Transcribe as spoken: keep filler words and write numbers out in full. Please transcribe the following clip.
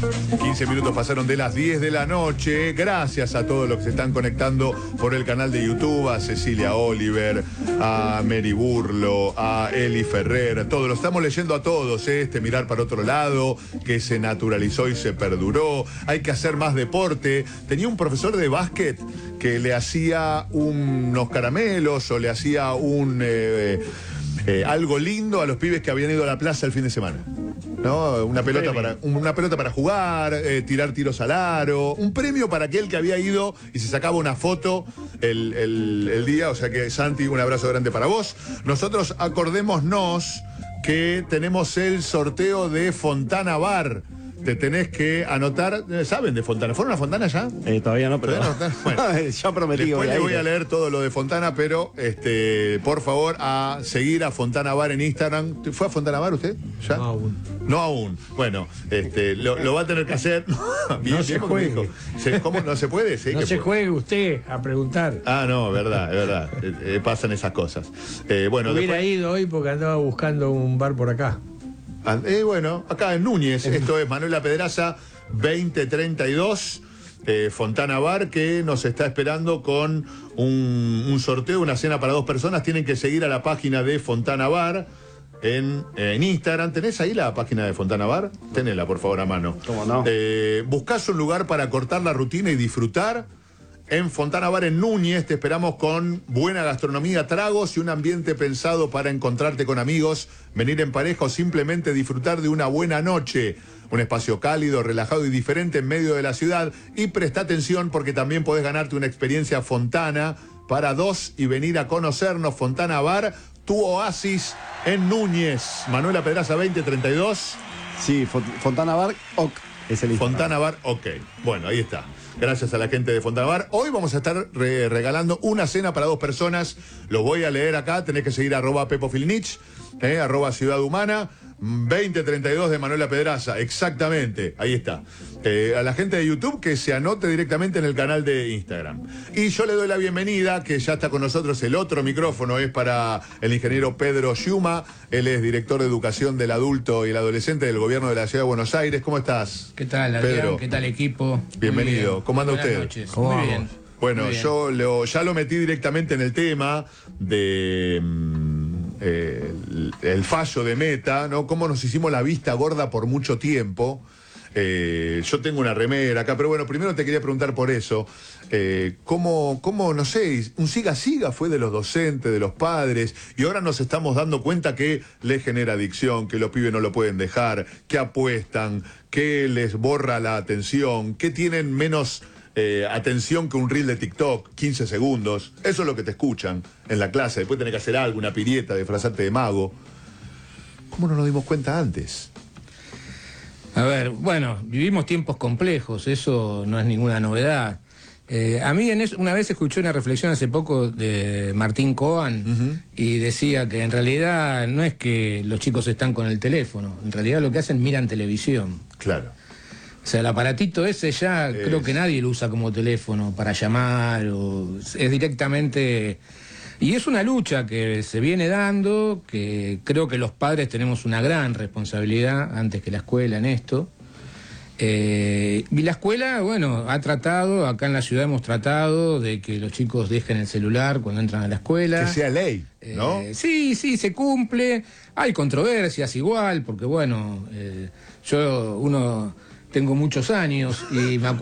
quince minutos pasaron de las diez de la noche. Gracias a todos los que se están conectando por el canal de YouTube, a Cecilia Oliver, a Mary Burlo, a Eli Ferrer, a todos. Lo estamos leyendo a todos, ¿eh? Este mirar para otro lado, que se naturalizó y se perduró. Hay que hacer más deporte. Tenía un profesor de básquet que le hacía unos caramelos o le hacía un eh, eh, algo lindo a los pibes que habían ido a la plaza el fin de semana. ¿No? Una pelota para, una pelota para jugar, eh, tirar tiros al aro, un premio para aquel que había ido y se sacaba una foto el, el, el día. O sea que, Santi, un abrazo grande para vos. Nosotros acordémonos que tenemos el sorteo de Fontana Bar. Te tenés que anotar. ¿Saben de Fontana? ¿Fueron a Fontana ya? Eh, todavía no, pero no. Bueno, yo prometí. Después voy le voy a leer todo lo de Fontana, pero este, por favor, a seguir a Fontana Bar en Instagram. ¿Fue a Fontana Bar usted? ¿Ya? No aún. No aún. Bueno, este, lo, lo va a tener que hacer. Bien, no se bien, juegue. ¿Se, ¿Cómo no se puede? Sí, no que se puede. juegue usted a preguntar. Ah, no, verdad, es verdad. eh, eh, pasan esas cosas. Eh, bueno, Hubiera después... ido hoy porque andaba buscando un bar por acá. Eh, bueno, acá en Núñez, esto es Manuela Pedraza, veinte treinta y dos, eh, Fontana Bar, que nos está esperando con un, un sorteo, una cena para dos personas. Tienen que seguir a la página de Fontana Bar en, en Instagram. ¿Tenés ahí la página de Fontana Bar? Tenela, por favor, a mano. ¿Cómo no? Eh, buscás un lugar para cortar la rutina y disfrutar. En Fontana Bar en Núñez te esperamos con buena gastronomía, tragos y un ambiente pensado para encontrarte con amigos, venir en pareja o simplemente disfrutar de una buena noche. Un espacio cálido, relajado y diferente en medio de la ciudad. Y presta atención porque también podés ganarte una experiencia Fontana para dos y venir a conocernos. Fontana Bar, tu oasis en Núñez. Manuela Pedraza veinte treinta y dos. Sí, Fontana Bar, ok, es el Instagram. Fontana Bar, ok. Bueno, ahí está. Gracias a la gente de Fontana Bar. Hoy vamos a estar re regalando una cena para dos personas. Lo voy a leer acá. Tenés que seguir arroba Pepo Filnich, eh, arroba Ciudad Humana. veinte treinta y dos de Manuela Pedraza, exactamente, ahí está. Eh, a la gente de YouTube que se anote directamente en el canal de Instagram. Y yo le doy la bienvenida, que ya está con nosotros. El otro micrófono es para el ingeniero Pedro Sciuma. Él es director de Educación del Adulto y el Adolescente del Gobierno de la Ciudad de Buenos Aires. ¿Cómo estás? ¿Qué tal, Adrián? Pedro? ¿Qué tal, equipo? Bienvenido. Bien. ¿Cómo anda Buenas usted? Noches. ¿Cómo Muy vamos? bien. Bueno, Muy bien. yo lo, ya lo metí directamente en el tema de mm, eh, el, el fallo de Meta, ¿no? Cómo nos hicimos la vista gorda por mucho tiempo. Eh, yo tengo una remera acá, pero bueno, primero te quería preguntar por eso. Eh, ¿cómo, cómo, no sé, un siga-siga fue de los docentes, de los padres, y ahora nos estamos dando cuenta que les genera adicción, que los pibes no lo pueden dejar, que apuestan, que les borra la atención, que tienen menos eh, atención que un reel de TikTok, quince segundos? Eso es lo que te escuchan en la clase. Después tenés que hacer algo, una pirieta, disfrazarte de mago. ¿Cómo no nos dimos cuenta antes? A ver, bueno, vivimos tiempos complejos, eso no es ninguna novedad. Eh, a mí en eso, una vez escuché una reflexión hace poco de Martín Coan, uh-huh. y decía que en realidad no es que los chicos están con el teléfono, en realidad lo que hacen miran televisión. Claro. O sea, el aparatito ese ya es... creo que nadie lo usa como teléfono para llamar, o es directamente... Y es una lucha que se viene dando, que creo que los padres tenemos una gran responsabilidad antes que la escuela en esto. Eh, y la escuela, bueno, ha tratado, acá en la ciudad hemos tratado de que los chicos dejen el celular cuando entran a la escuela. Que sea ley, ¿no? Eh, sí, sí, se cumple. Hay controversias igual, porque bueno, eh, yo uno tengo muchos años y me acuerdo